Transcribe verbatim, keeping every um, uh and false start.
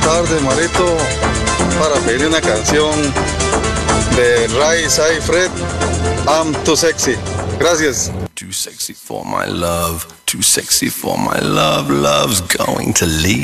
tardes, Marito, para pedir una canción de Ray Sai Fred, I'm Too Sexy. Gracias. Too sexy for my love, too sexy for my love, love's going to leave.